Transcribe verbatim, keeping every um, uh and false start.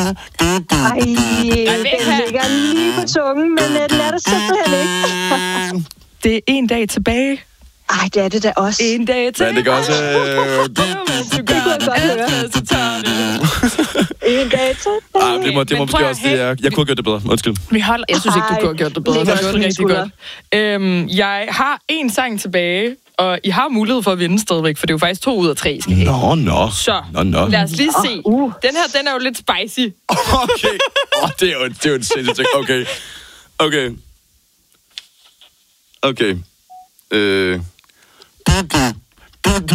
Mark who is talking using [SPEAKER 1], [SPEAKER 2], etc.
[SPEAKER 1] Ej, den ligger lige på tungen, men uh, den er det simpelthen ikke.
[SPEAKER 2] Det er en dag tilbage.
[SPEAKER 1] Ej, det er det da også.
[SPEAKER 2] En dag tilbage.
[SPEAKER 3] Men det kan også... Øh,
[SPEAKER 1] Det kunne jeg godt høre. En dag tilbage.
[SPEAKER 3] ah, det må, det må
[SPEAKER 2] Men
[SPEAKER 3] måske
[SPEAKER 2] prøv at
[SPEAKER 3] også... Det,
[SPEAKER 2] have-
[SPEAKER 3] jeg, jeg kunne have gjort det bedre. Undskyld.
[SPEAKER 2] Vi holder... Jeg synes ikke, du kunne have gjort det bedre. Du
[SPEAKER 1] Ligger
[SPEAKER 2] har gjort
[SPEAKER 1] også
[SPEAKER 2] det
[SPEAKER 1] på
[SPEAKER 2] rigtig
[SPEAKER 1] mine
[SPEAKER 2] godt. Øhm, jeg har en sang tilbage, og I har mulighed for at vinde stadigvæk, for det er jo faktisk to ud af tre, I skal have.
[SPEAKER 3] Nå, nå.
[SPEAKER 2] Så,
[SPEAKER 3] Nå, nå.
[SPEAKER 2] lad os lige se.
[SPEAKER 1] Uh.
[SPEAKER 2] Den her, den er jo lidt spicy.
[SPEAKER 3] Okay. Åh, oh, det er jo, det er jo en sindssygt ting. Okay. Okay. Okay. Øh...